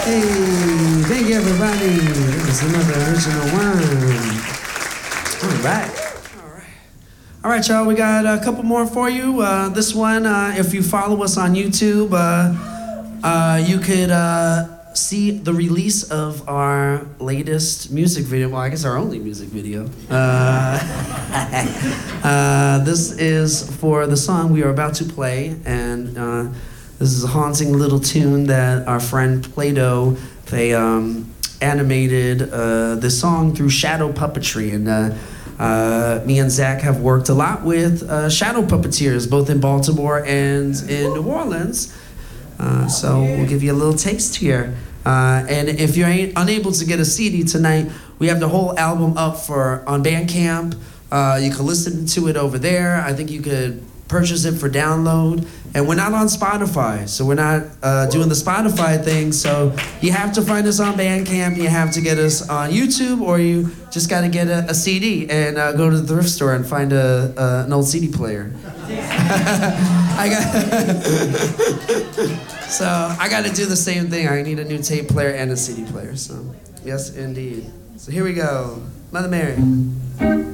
Hey, thank you, everybody. This is another original one. All right. All right, y'all, we got a couple more for you. This one, if you follow us on YouTube, you could see the release of our latest music video. Well, I guess our only music video. This is for the song we are about to play, and this is a haunting little tune that our friend Play-Doh, they animated this song through shadow puppetry, and me and Zach have worked a lot with shadow puppeteers, both in Baltimore and in New Orleans. So we'll give you a little taste here. And if you're unable to get a CD tonight, we have the whole album up on Bandcamp. You can listen to it over there. I think you could purchase it for download. And we're not on Spotify, so we're not doing the Spotify thing. So you have to find us on Bandcamp. You have to get us on YouTube, or you just got to get a CD and go to the thrift store and find an old CD player. So I got to do the same thing. I need a new tape player and a CD player. So yes, indeed. So here we go. Mother Mary.